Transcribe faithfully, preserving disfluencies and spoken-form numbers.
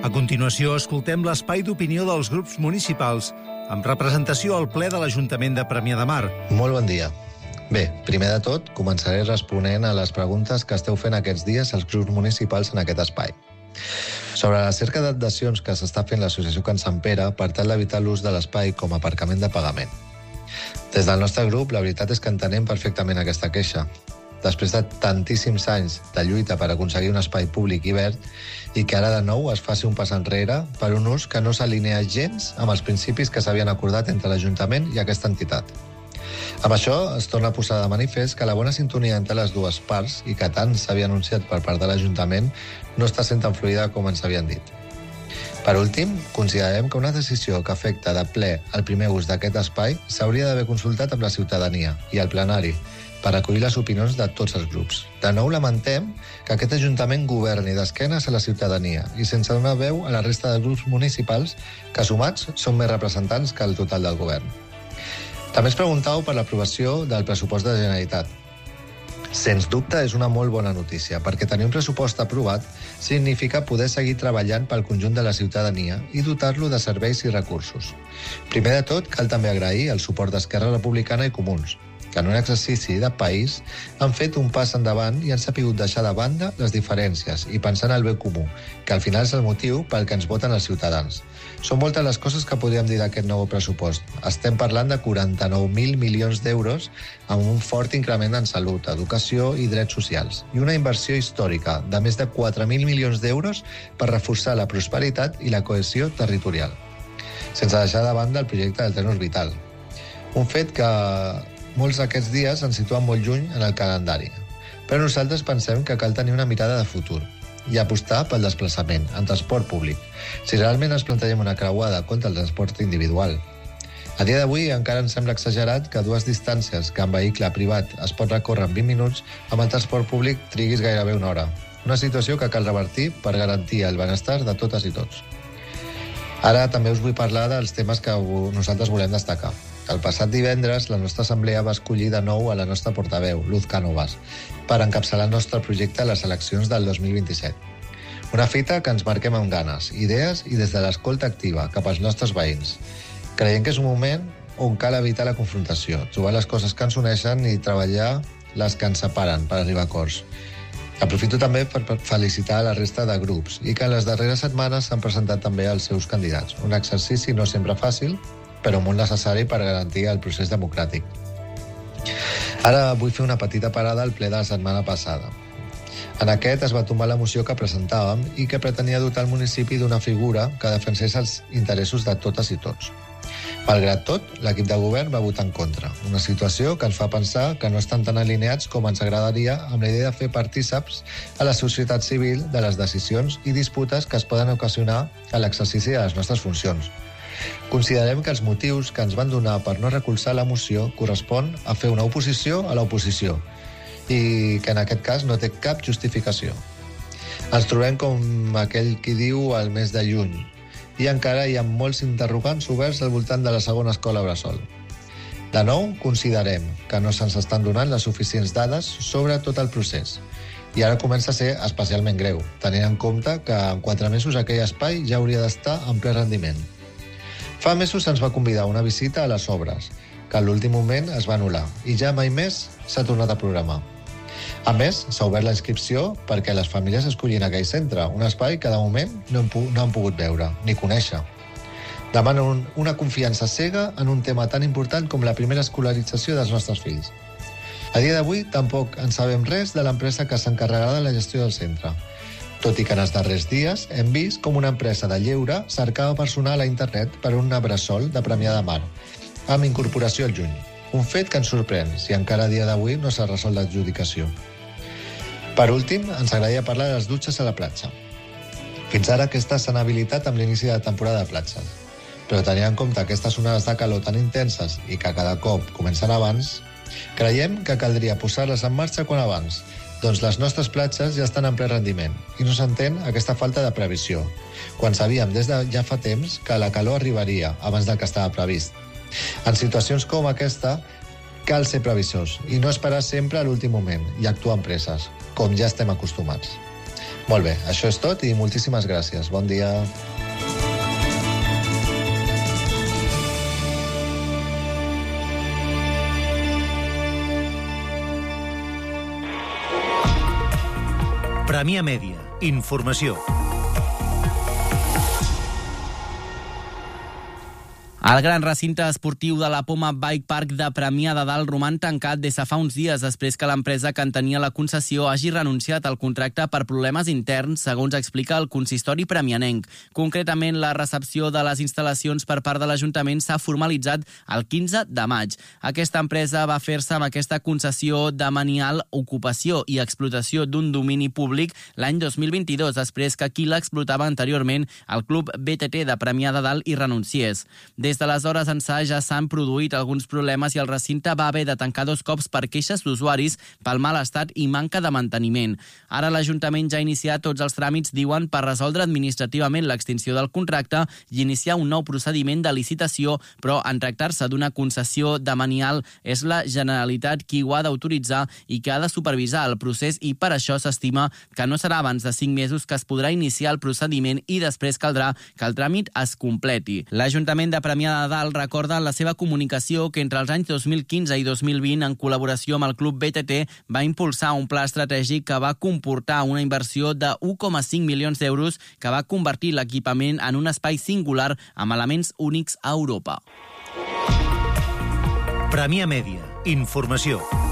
A continuació, escoltem l'espai d'opinió dels grups municipals amb representació al ple de l'Ajuntament de Premià de Mar. Molt bon dia. Bé, primer de tot, començaré responent a les preguntes que esteu fent aquests dies als grups municipals en aquest espai. Sobre la cerca d'adhesions que s'està fent l'associació Can Sant Pere per tal d'evitar l'ús de l'espai com a aparcament de pagament. Des del nostre grup, la veritat és que entenem perfectament aquesta queixa. Després de tantíssims anys de lluita per aconseguir un espai públic i verd i que ara de nou es faci un pas enrere per un ús que no s'alinea gens amb els principis que s'havien acordat entre l'Ajuntament i aquesta entitat. Amb això es torna a posar de manifest que la bona sintonia entre les dues parts i que tant s'havia anunciat per part de l'Ajuntament no està sent tan fluida com ens havien dit. Per últim, considerem que una decisió que afecta de ple el primer ús d'aquest espai s'hauria d'haver consultat amb la ciutadania i el plenari per acollir les opinions de tots els grups. De nou lamentem que aquest Ajuntament governi d'esquenes a la ciutadania i sense donar veu a la resta de grups municipals que sumats són més representants que el total del govern. També es preguntau per l'aprovació del pressupost de la Generalitat. Sens dubte és una molt bona notícia, perquè tenir un pressupost aprovat significa poder seguir treballant pel conjunt de la ciutadania i dotar-lo de serveis i recursos. Primer de tot, cal també agrair el suport d'Esquerra Republicana i Comuns, que en un exercici de país han fet un pas endavant i han sapigut deixar de banda les diferències i pensar en el bé comú, que al final és el motiu pel que ens voten els ciutadans. Són moltes les coses que podríem dir d'aquest nou pressupost. Estem parlant de quaranta-nou mil milions d'euros amb un fort increment en salut, educació i drets socials i una inversió històrica de més de quatre mil milions d'euros per reforçar la prosperitat i la cohesió territorial, sense deixar de banda el projecte del tren orbital. Un fet que molts d'aquests dies ens situen molt lluny en el calendari. Però nosaltres pensem que cal tenir una mirada de futur i apostar pel desplaçament en transport públic, si realment ens plantegem una creuada contra el transport individual. A dia d'avui encara ens sembla exagerat que dues distàncies que en vehicle privat es pot recórrer en vint minuts, amb el transport públic triguis gairebé una hora. Una situació que cal revertir per garantir el benestar de totes i tots. Ara també us vull parlar dels temes que nosaltres volem destacar. El passat divendres, la nostra assemblea va escollir de nou a la nostra portaveu, Luz Cánovas, per encapçalar el nostre projecte a les eleccions del dos mil vint-i-set. Una fita que ens marquem amb ganes, idees i des de l'escolta activa cap als nostres veïns. Creiem que és un moment on cal evitar la confrontació, trobar les coses que ens uneixen i treballar les que ens separen per arribar a acords. Aprofito també per felicitar a la resta de grups i que en les darreres setmanes s'han presentat també els seus candidats. Un exercici no sempre fàcil, però molt necessari per garantir el procés democràtic. Ara vull fer una petita parada al ple de la setmana passada. En aquest es va tombar la moció que presentàvem i que pretenia dotar el municipi d'una figura que defensés els interessos de totes i tots. Malgrat tot, l'equip de govern va votar en contra, una situació que ens fa pensar que no estan tan alineats com ens agradaria amb la idea de fer partíceps a la societat civil de les decisions i disputes que es poden ocasionar a l'exercici de les nostres funcions. Considerem que els motius que ens van donar per no recolzar la moció correspon a fer una oposició a l'oposició i que en aquest cas no té cap justificació. Ens trobem com aquell qui diu al mes de juny i encara hi ha molts interrogants oberts al voltant de la segona escola bressol. De nou, considerem que no se'ns estan donant les suficients dades sobre tot el procés i ara comença a ser especialment greu, tenint en compte que en quatre mesos aquell espai ja hauria d'estar en ple rendiment. Fa mesos se'ns va convidar a una visita a les obres, que a l'últim moment es va anul·lar, i ja mai més s'ha tornat a programar. A més, s'ha obert la inscripció perquè les famílies escollin aquell centre, un espai que de moment no han, no han pogut veure, ni conèixer. Demanen una confiança cega en un tema tan important com la primera escolarització dels nostres fills. A dia d'avui tampoc en sabem res de l'empresa que s'encarregarà de la gestió del centre, tot i que en els darrers dies hem vist com una empresa de lleure cercava personal a internet per un bressol de Premià de Mar, amb incorporació al juny. Un fet que ens sorprèn, si encara a dia d'avui no s'ha resolt l'adjudicació. Per últim, ens agradaria parlar de les dutxes a la platja. Fins ara aquestes s'han habilitat amb l'inici de la temporada de platges, però tenint en compte aquestes onades de calor tan intenses i que cada cop comencen abans, creiem que caldria posar-les en marxa quan abans, doncs les nostres platges ja estan en ple rendiment i no s'entén aquesta falta de previsió, quan sabíem des de ja fa temps que la calor arribaria abans del que estava previst. En situacions com aquesta, cal ser previsors i no esperar sempre a l'últim moment i actuar amb presses, com ja estem acostumats. Molt bé, això és tot i moltíssimes gràcies. Bon dia. Premià Mèdia. Informació. El gran recinte esportiu de la Poma Bike Park de Premià de Dalt roman tancat des de fa uns dies després que l'empresa que en tenia la concessió hagi renunciat al contracte per problemes interns, segons explica el consistori premianenc. Concretament, la recepció de les instal·lacions per part de l'Ajuntament s'ha formalitzat el quinze de maig. Aquesta empresa va fer-se amb aquesta concessió de manial ocupació i explotació d'un domini públic l'any dos mil vint-i-dos, després que qui l'explotava anteriorment, el Club B T T de Premià de Dalt, hi renunciés. Des d'aleshores ençà ja s'han produït alguns problemes i el recinte va haver de tancar dos cops per queixes d'usuaris pel mal estat i manca de manteniment. Ara l'Ajuntament ja ha iniciat tots els tràmits, diuen, per resoldre administrativament l'extinció del contracte i iniciar un nou procediment de licitació, però en tractar-se d'una concessió de manial és la Generalitat qui ho ha d'autoritzar i que ha de supervisar el procés, i per això s'estima que no serà abans de cinc mesos que es podrà iniciar el procediment i després caldrà que el tràmit es completi. L'Ajuntament de Premià de Dalt recorda en la seva comunicació que entre els anys dos mil quinze i dos mil vint, en col·laboració amb el Club B T T, va impulsar un pla estratègic que va comportar una inversió de u coma cinc milions d'euros que va convertir l'equipament en un espai singular amb elements únics a Europa. Premià Mèdia. Informació.